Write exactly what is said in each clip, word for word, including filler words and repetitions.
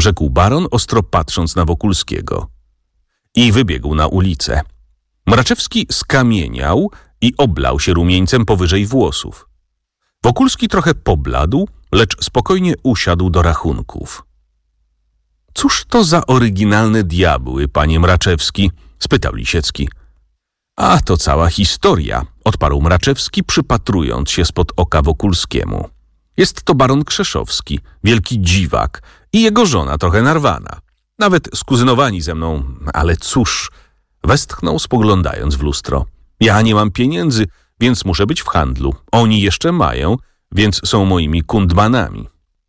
rzekł baron, ostro patrząc na Wokulskiego. I wybiegł na ulicę. Mraczewski skamieniał i oblał się rumieńcem powyżej włosów. Wokulski trochę pobladł, lecz spokojnie usiadł do rachunków. Cóż to za oryginalne diabły, panie Mraczewski? Spytał Lisiecki. A to cała historia, odparł Mraczewski, przypatrując się spod oka Wokulskiemu. Jest to baron Krzeszowski, wielki dziwak i jego żona trochę narwana. Nawet skuzynowani ze mną, ale cóż, westchnął spoglądając w lustro. Ja nie mam pieniędzy, więc muszę być w handlu. Oni jeszcze mają, więc są moimi kundmanami.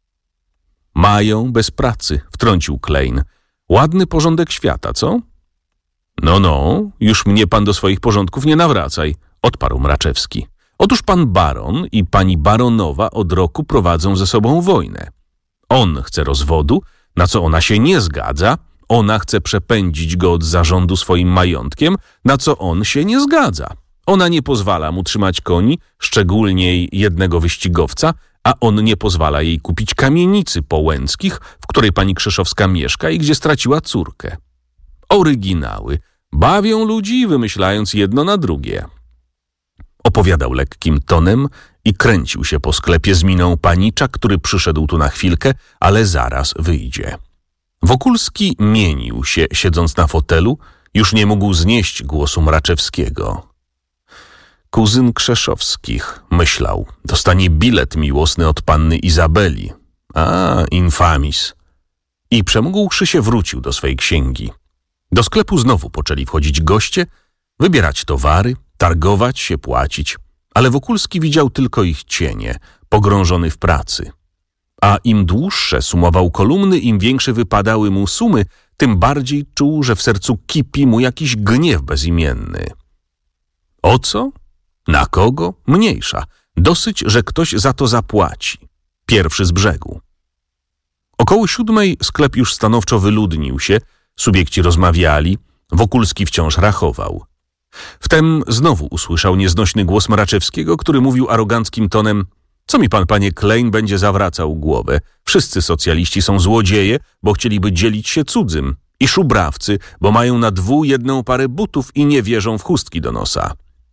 Mają bez pracy, wtrącił Klein. Ładny porządek świata, co? No, no, już mnie pan do swoich porządków nie nawracaj, odparł Mraczewski. Otóż pan baron i pani baronowa od roku prowadzą ze sobą wojnę. On chce rozwodu, na co ona się nie zgadza, ona chce przepędzić go od zarządu swoim majątkiem, na co on się nie zgadza. Ona nie pozwala mu trzymać koni, szczególnie jednego wyścigowca, a on nie pozwala jej kupić kamienicy po Łęckich, w której pani Krzeszowska mieszka i gdzie straciła córkę. Oryginały. Bawią ludzi, wymyślając jedno na drugie. Opowiadał lekkim tonem i kręcił się po sklepie z miną panicza, który przyszedł tu na chwilkę, ale zaraz wyjdzie. Wokulski mienił się, siedząc na fotelu, już nie mógł znieść głosu Mraczewskiego. Kuzyn Krzeszowskich, myślał, dostanie bilet miłosny od panny Izabeli. A, infamis. I przemógłszy się, wrócił do swej księgi. Do sklepu znowu poczęli wchodzić goście, wybierać towary, targować się, płacić, ale Wokulski widział tylko ich cienie, pogrążony w pracy. A im dłuższe sumował kolumny, im większe wypadały mu sumy, tym bardziej czuł, że w sercu kipi mu jakiś gniew bezimienny. O co? Na kogo? Mniejsza. Dosyć, że ktoś za to zapłaci. Pierwszy z brzegu. Około siódmej sklep już stanowczo wyludnił się, subiekci rozmawiali, Wokulski wciąż rachował. Wtem znowu usłyszał nieznośny głos Mraczewskiego, który mówił aroganckim tonem: co mi pan, panie Klein, będzie zawracał głowę? Wszyscy socjaliści są złodzieje, bo chcieliby dzielić się cudzym, i szubrawcy, bo mają na dwu jedną parę butów i nie wierzą w chustki do nosa.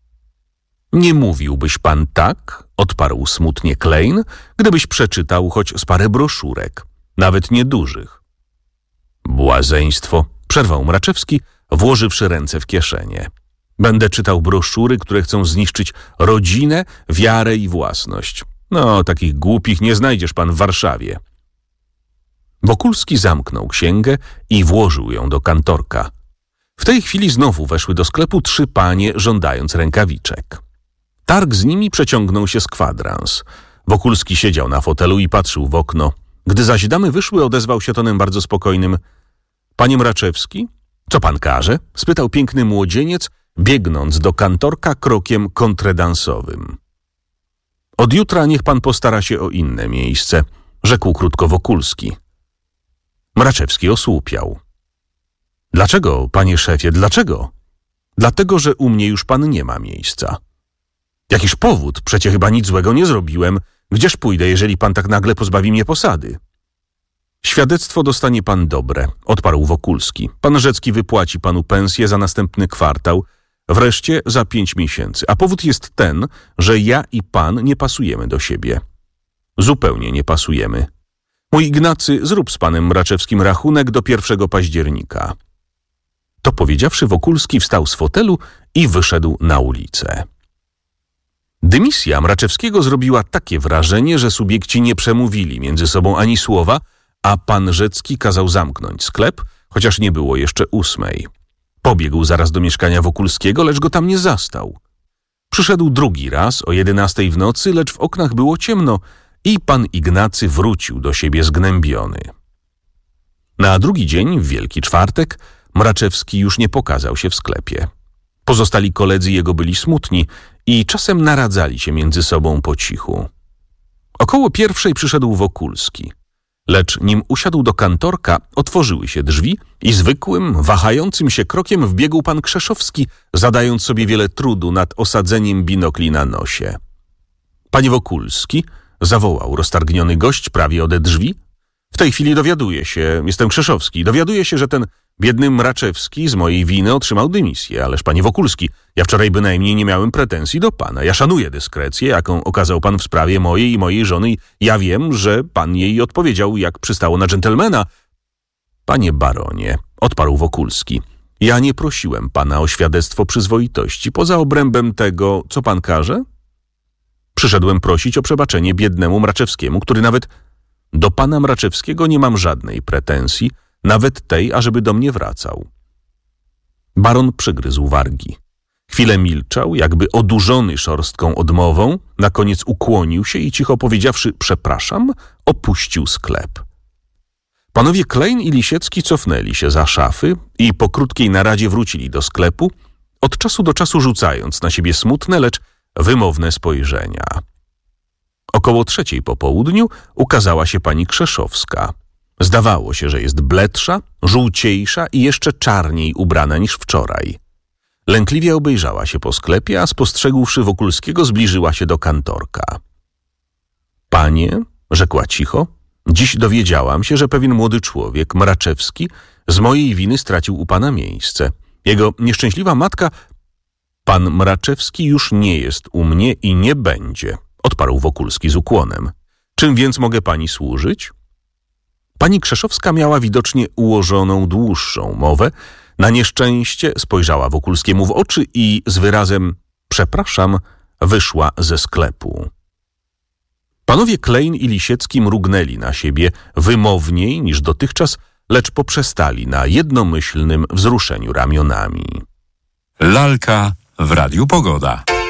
Nie mówiłbyś pan tak, odparł smutnie Klein, gdybyś przeczytał choć z parę broszurek, nawet niedużych. Błazeństwo, przerwał Mraczewski, włożywszy ręce w kieszenie. Będę czytał broszury, które chcą zniszczyć rodzinę, wiarę i własność. No, takich głupich nie znajdziesz pan w Warszawie. Wokulski zamknął księgę i włożył ją do kantorka. W tej chwili znowu weszły do sklepu trzy panie, żądając rękawiczek. Targ z nimi przeciągnął się z kwadrans. Wokulski siedział na fotelu i patrzył w okno. Gdy zaś damy wyszły, odezwał się tonem bardzo spokojnym: panie Mraczewski, co pan każe? Spytał piękny młodzieniec, biegnąc do kantorka krokiem kontredansowym. Od jutra niech pan postara się o inne miejsce, rzekł krótko Wokulski. Mraczewski osłupiał. Dlaczego, panie szefie, dlaczego? Dlatego, że u mnie już pan nie ma miejsca. Jakiż powód? Przecie chyba nic złego nie zrobiłem. Gdzież pójdę, jeżeli pan tak nagle pozbawi mnie posady? Świadectwo dostanie pan dobre, odparł Wokulski. Pan Rzecki wypłaci panu pensję za następny kwartał, wreszcie za pięć miesięcy. A powód jest ten, że ja i pan nie pasujemy do siebie. Zupełnie nie pasujemy. Mój Ignacy, zrób z panem Mraczewskim rachunek do pierwszego października. To powiedziawszy, Wokulski wstał z fotelu i wyszedł na ulicę. Dymisja Mraczewskiego zrobiła takie wrażenie, że subiekci nie przemówili między sobą ani słowa, a pan Rzecki kazał zamknąć sklep, chociaż nie było jeszcze ósmej. Pobiegł zaraz do mieszkania Wokulskiego, lecz go tam nie zastał. Przyszedł drugi raz o jedenastej w nocy, lecz w oknach było ciemno i pan Ignacy wrócił do siebie zgnębiony. Na drugi dzień, w Wielki Czwartek, Mraczewski już nie pokazał się w sklepie. Pozostali koledzy jego byli smutni i czasem naradzali się między sobą po cichu. Około pierwszej przyszedł Wokulski. Lecz nim usiadł do kantorka, otworzyły się drzwi i zwykłym, wahającym się krokiem wbiegł pan Krzeszowski, zadając sobie wiele trudu nad osadzeniem binokli na nosie. Panie Wokulski, zawołał roztargniony gość prawie ode drzwi. W tej chwili dowiaduję się, jestem Krzeszowski, dowiaduję się, że ten biedny Mraczewski z mojej winy otrzymał dymisję. Ależ panie Wokulski, ja wczoraj bynajmniej nie miałem pretensji do pana. Ja szanuję dyskrecję, jaką okazał pan w sprawie mojej i mojej żony. Ja wiem, że pan jej odpowiedział, jak przystało na dżentelmena. Panie baronie, odparł Wokulski, ja nie prosiłem pana o świadectwo przyzwoitości, poza obrębem tego, co pan każe. Przyszedłem prosić o przebaczenie biednemu Mraczewskiemu, który nawet do pana Mraczewskiego nie mam żadnej pretensji, nawet tej, ażeby do mnie wracał. Baron przygryzł wargi. Chwilę milczał, jakby odurzony szorstką odmową, na koniec ukłonił się i cicho powiedziawszy przepraszam, opuścił sklep. Panowie Klein i Lisiecki cofnęli się za szafy i po krótkiej naradzie wrócili do sklepu, od czasu do czasu rzucając na siebie smutne, lecz wymowne spojrzenia. Około trzeciej po południu ukazała się pani Krzeszowska. Zdawało się, że jest bledsza, żółciejsza i jeszcze czarniej ubrana niż wczoraj. Lękliwie obejrzała się po sklepie, a spostrzegłszy Wokulskiego, zbliżyła się do kantorka. Panie, rzekła cicho, dziś dowiedziałam się, że pewien młody człowiek, Mraczewski, z mojej winy stracił u pana miejsce. Jego nieszczęśliwa matka... Pan Mraczewski już nie jest u mnie i nie będzie, odparł Wokulski z ukłonem. Czym więc mogę pani służyć? Pani Krzeszowska miała widocznie ułożoną dłuższą mowę. Na nieszczęście spojrzała Wokulskiemu w oczy i z wyrazem przepraszam wyszła ze sklepu. Panowie Klein i Lisiecki mrugnęli na siebie wymowniej niż dotychczas, lecz poprzestali na jednomyślnym wzruszeniu ramionami. Lalka w Radiu Pogoda.